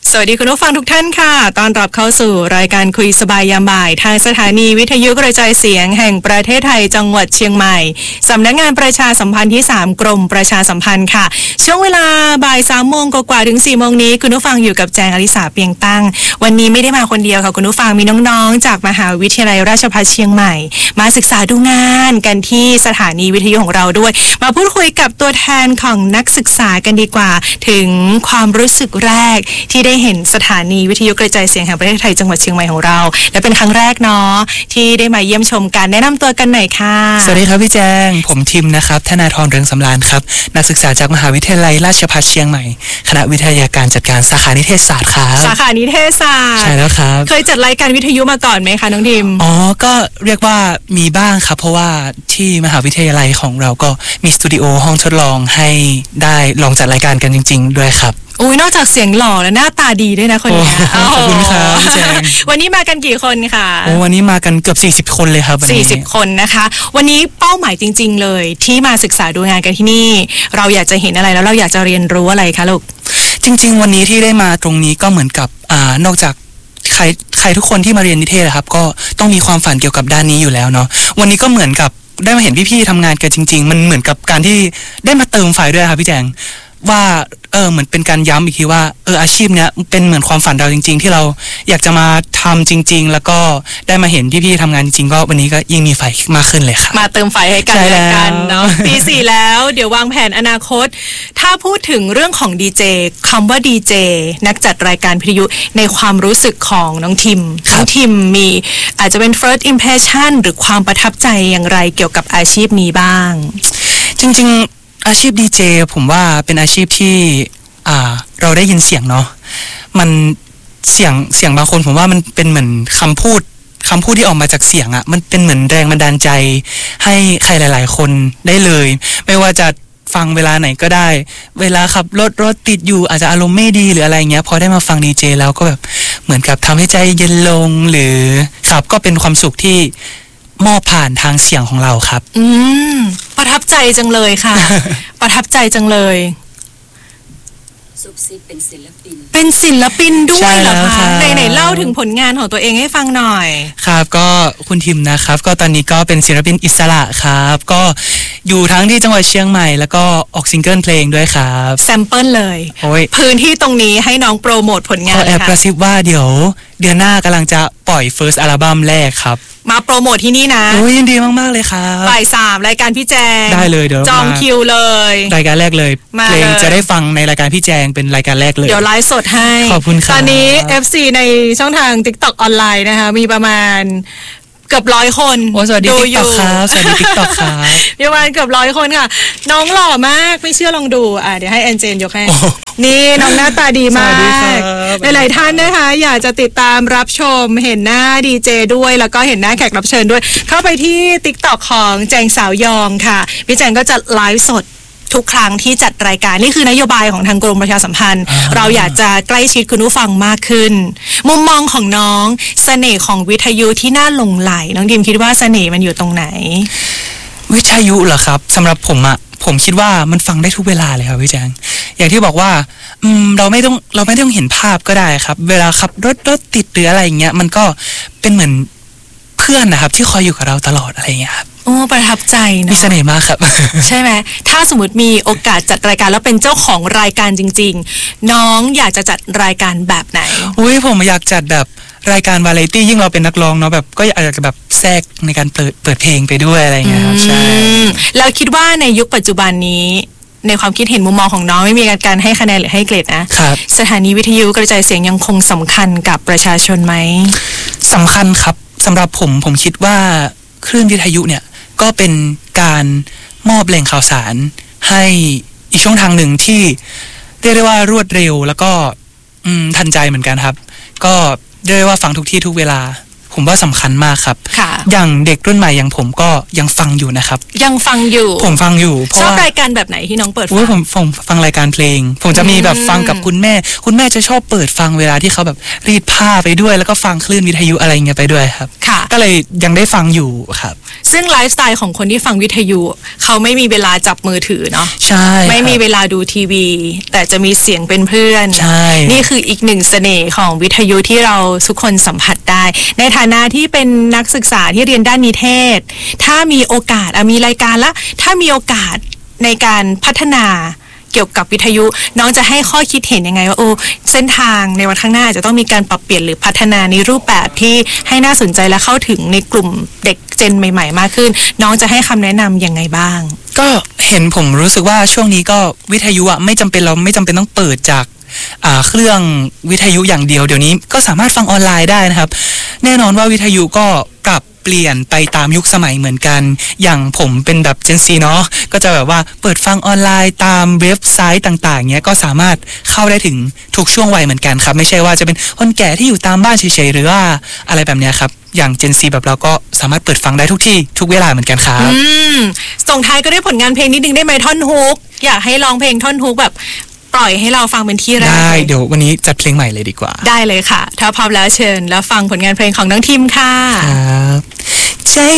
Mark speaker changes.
Speaker 1: สวัสดีคุณผู้ฟังทุกท่านค่ะต้อนรับเข้าสู่รายการคุยสบายยามบ่ายทางสถานีวิทยุกระจายเสียงแห่งประเทศไทยจังหวัดเชียงใหม่สำนักงานประชาสัมพันธ์ที่3กรมประชาสัมพันธ์ค่ะช่วงเวลาบ่าย3 โมงกว่าถึง4 โมงนี้คุณผู้ฟังอยู่กับแจงอลิสาเปียงตั้งวันนี้ไม่ได้มาคนเดียวค่ะคุณผู้ฟังมีน้องๆจากมหาวิทยาลัยราชภัฏเชียงใหม่มาศึกษาดูงานกันที่สถานีวิทยุของเราด้วยมาพูดคุยกับตัวแทนของนักศึกษากันดีกว่าถึงความรู้สึกแรกที่ได้เห็นสถานีวิทยุกระจายเสียงแห่งประเทศไทยจังหวัดเชียงใหม่ของเราและเป็นครั้งแรกเนาะที่ได้มาเยี่ยมชมกันแนะนำตัวกันหน่อยค่ะ
Speaker 2: สวัสดีครับพี่แจงผมทิมนะครับธนาธรเรืองสำราญครับนักศึกษาจากมหาวิทยาลัยราชภัฏเชียงใหม่คณะวิทยาการจัดการสาขานิเทศศาสตร์ครับ
Speaker 1: สาขานิเทศศาสตร์
Speaker 2: ใช่แล้วครับ
Speaker 1: เคยจัดรายการวิทยุมาก่อนไหมคะน้องทิม
Speaker 2: ก็เรียกว่ามีบ้างครับเพราะว่าที่มหาวิทยาลัยของเราก็มีสตูดิโอห้องทดลองให้ได้ลองจัดรายการกันจริงๆด้วยครับ
Speaker 1: อุ้ยนอกจากเสียงหล่อและหน้าตาดีด้วยนะคนนี้
Speaker 2: ขอบคุณครับพี่แจง
Speaker 1: วันนี้มากันกี่คนคะ
Speaker 2: วันนี้มากันเกือบ40 คนเลยครับ
Speaker 1: 40 คนนะคะวันนี้เป้าหมายจริงๆเลยที่มาศึกษาดูงานกันที่นี่เราอยากจะเห็นอะไรแล้วเราอยากจะเรียนรู้อะไรคะลูก
Speaker 2: จริงๆวันนี้ที่ได้มาตรงนี้ก็เหมือนกับนอกจากใครทุกคนที่มาเรียนนิเทศครับก็ต้องมีความฝันเกี่ยวกับด้านนี้อยู่แล้วเนาะวันนี้ก็เหมือนกับได้มาเห็นพี่ๆทำงานกันจริงๆมันเหมือนกับการที่ได้มาเติมไฟด้วยครับพี่แจงว่าเหมือนเป็นการย้ำอีกทีว่าอาชีพเนี้ยเป็นเหมือนความฝันเราจริงๆที่เราอยากจะมาทำจริงๆแล้วก็ได้มาเห็นพี่ๆทำงานจริงๆก็วันนี้ก็ยิ่งมีไฟมากขึ้นเลยค่ะ
Speaker 1: มาเติมไฟให้กันและกันเนาะปี 4แล้วเดี๋ยววางแผนอนาคตถ้าพูดถึงเรื่องของดีเจคำว่าดีเจนักจัดรายการวิทยุในความรู้สึกของน้องทิมมีอาจจะเป็น first impression หรือความประทับใจอย่างไรเกี่ยวกับอาชีพนี้บ้าง
Speaker 2: จริงๆอาชีพดีเจผมว่าเป็นอาชีพที่เราได้ยินเสียงเนาะมันเสียงบางคนผมว่ามันเป็นเหมือนคำพูดที่ออกมาจากเสียงมันเป็นเหมือนแรงบันดาลใจให้ใครหลายๆคนได้เลยไม่ว่าจะฟังเวลาไหนก็ได้เวลาขับรถติดอยู่อาจจะอารมณ์ไม่ดีหรืออะไรเงี้ยพอได้มาฟังดีเจแล้วก็แบบเหมือนกับทำให้ใจเย็นลงหรือครับก็เป็นความสุขที่มอบผ่านทางเสียงของเราครับ
Speaker 1: ประทับใจจังเลยค่ะ ประทับใจจังเลย
Speaker 3: ซุปซิปเป็นศิลปิน
Speaker 1: ด้วยเหรอคะไหนเล่าถึงผลงานของตัวเองให้ฟังหน่อย
Speaker 2: ครับก็คุณทิมนะครับก็ตอนนี้ก็เป็นศิลปินอิสระครับก็อยู่ทั้งที่จังหวัดเชียงใหม่แล้วก็ออกซิงเกิลเพลงด้วยครับ
Speaker 1: แซมเปิลเลยพื้นที่ตรงนี้ให้น้องโปรโมทผลงาน
Speaker 2: ค่ะแอบกระซิบว่าเดี๋ยวเดือนหน้ากำลังจะปล่อย First อัลบั้มแรกครับ
Speaker 1: มาโปรโมทที่นี่นะ
Speaker 2: ยินดีมากๆเลยครับ
Speaker 1: บ่าย 3รายการพี่แจง
Speaker 2: ได้เลยเดี๋ยว
Speaker 1: จองคิวเลย
Speaker 2: รายการแรกเลยเพลงจะได้ฟังในรายการพี่แจงเป็นรายการแรกเลย
Speaker 1: เดี๋ยวไลฟ์สดให้
Speaker 2: ขอบคุณครับ
Speaker 1: ตอนนี้ FC ในช่องทาง TikTok ออนไลน์นะคะมีประมาณเกือบ100 คน
Speaker 2: สวัสดี TikTok ครับสวัสดี TikTok ครับ
Speaker 1: ประมาณเกือบ100 คนค่ะน้องหล่อมากไม่เชื่อลองดูเดี๋ยวให้แอนเจนยกให้นี่น้องหน้าตาดีมากหลายๆท่านนะคะอยากจะติดตามรับชมเห็นหน้าดีเจด้วยแล้วก็เห็นหน้าแขกรับเชิญด้วยเข้าไปที่ TikTok ของแจงสาวยองค่ะพี่แจงก็จะไลฟ์สดทุกครั้งที่จัดรายการนี่คือนโยบายของทางกรมประชาสัมพันธ์เราอยากจะใกล้ชิดคุณผู้ฟังมากขึ้นมุมมองของน้องเสน่ห์ของวิทยุที่น่าหลงใหลน้องดิมคิดว่าเสน่ห์มันอยู่ตรงไหน
Speaker 2: วิทยุเหรอครับสำหรับผมคิดว่ามันฟังได้ทุกเวลาเลยครับพี่แจงอย่างที่บอกว่าเราไม่ต้องเห็นภาพก็ได้ครับเวลาขับรถติดหรืออะไรอย่างเงี้ยมันก็เป็นเหมือนเพื่อนนะครับที่คอยอยู่กับเราตลอดอะไรอย่างเงี้ยครับ
Speaker 1: ประทับใจนะ
Speaker 2: มีเสน่ห์มากครับ
Speaker 1: ใช่ไหมถ้าสมมติมีโอกาสจัดรายการแล้วเป็นเจ้าของรายการจริงๆน้องอยากจะจัดรายการแบบไหน
Speaker 2: ผมอยากจัดแบบรายการวาไรตี้ยิ่งเราเป็นนักร้องเนาะแบบก็อยากจะแบบแทรกในการเปิดเพลงไปด้วยอะไรอย่างเงี้ยครับใช่
Speaker 1: แล้วคิดว่าในยุคปัจจุบันนี้ในความคิดเห็นมุมมองของน้องไม่มีการให้คะแนนหรือให้เกรดนะครับสถานีวิทยุกระจายเสียงยังคงสำคัญกับประชาชนไหม
Speaker 2: สำคัญครับสำหรับผมคิดว่าคลื่นวิทยุเนี่ยก็เป็นการมอบแหล่งข่าวสารให้อีกช่องทางหนึ่งที่เรียกได้ว่ารวดเร็วแล้วก็ทันใจเหมือนกันครับก็เรียกได้ว่าฟังทุกที่ทุกเวลาผผมว่าสำคัญมากครับ
Speaker 1: ค่ะ
Speaker 2: อย่างเด็กรุ่นใหม่อย่างผมก็ยังฟังอยู่นะครับ
Speaker 1: ยังฟังอยู่
Speaker 2: ผมฟังอยู่เพ
Speaker 1: ช
Speaker 2: ราะ
Speaker 1: อบ
Speaker 2: ว่า
Speaker 1: รายการแบบไหนที่น้องเปิด
Speaker 2: โอ้
Speaker 1: ฟั
Speaker 2: ย
Speaker 1: ง
Speaker 2: ผมฟังรายการเพลง ผมจะมีแบบฟังกับคุณแม่จะชอบเปิดฟังเวลาที่เขาแบบรีดผ้าไปด้วย แล้วก็ฟังคลื่นวิทยุอะไรเงี้ยไปด้วยครับ
Speaker 1: ค่ะ
Speaker 2: ก็เลยยังได้ฟังอยู่ครับ
Speaker 1: ซึ่งไลฟ์สไตล์ของคนที่ฟังวิทยุเขาไม่มีเวลาจับมือถือเนาะ
Speaker 2: ใช่ครับ
Speaker 1: ไม่มีเวลาดูทีวี แต่จะมีเสียงเป็นเพื่อน
Speaker 2: ใช่
Speaker 1: นี่คืออีกหนึ่งเสน่ห์ของวิทยุที่เราทุกคนสัมผัสได้ ในฐานะที่เป็นนักศึกษาที่เรียนด้านนิเทศ ถ้ามีโอกาสมีรายการละถ้ามีโอกาสในการพัฒนาเกี่ยวกับวิทยุน้องจะให้ข้อคิดเห็นยังไงว่าเส้นทางในวันข้างหน้าจะต้องมีการปรับเปลี่ยนหรือพัฒนาในรูปแบบที่ให้น่าสนใจและเข้าถึงในกลุ่มเด็กเจนใหม่ๆมากขึ้น น้องจะให้คำแนะนำยังไงบ้าง
Speaker 2: ก็เห็นผมรู้สึกว่าช่วงนี้ก็วิทยุอ่ะไม่จำเป็นต้องเปิดจากเครื่องวิทยุอย่างเดียวเดี๋ยวนี้ก็สามารถฟังออนไลน์ได้นะครับแน่นอนว่าวิทยุก็ปรับเปลี่ยนไปตามยุคสมัยเหมือนกันอย่างผมเป็นแบบ Gen Z เนาะก็จะแบบว่าเปิดฟังออนไลน์ตามเว็บไซต์ต่างๆเงี้ยก็สามารถเข้าได้ถึงทุกช่วงวัยเหมือนกันครับไม่ใช่ว่าจะเป็นคนแก่ที่อยู่ตามบ้านเฉยๆหรือว่าอะไรแบบเนี้ยครับอย่าง Gen Z แบบเราก็สามารถเปิดฟังได้ทุกที่ทุกเวลาเหมือนกันครับ
Speaker 1: ส่งท้ายก็ด้วยผลงานเพลงนิดนึงได้ไหมท่อนฮุกอยากให้ร้องเพลงท่อนฮุกแบบปล่อยให้เราฟังเป็นที่แรก
Speaker 2: ได้เดี๋ยววันนี้จัดเพลงใหม่เลยดีกว่า
Speaker 1: ได้เลยค่ะถ้าพร้อมแล้วเชิญแล้วฟังผลงานเพลงของน้องทิมค่ะ
Speaker 2: ครับใจ